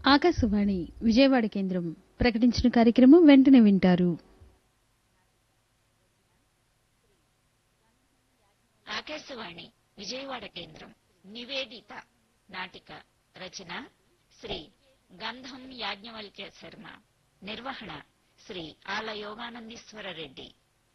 ఆకాశవాణి విజయవాడ కేంద్రం ప్రకటించిన కార్యక్రమం వెంటనే వింటారు. ఆకాశవాణి విజయవాడ కేంద్రం నివేదిత నాటిక రచన శ్రీ గంధం యాజ్ఞవల్క్య శర్మ, నిర్వహణ శ్రీ ఆల యోగానందీశ్వర రెడ్డి.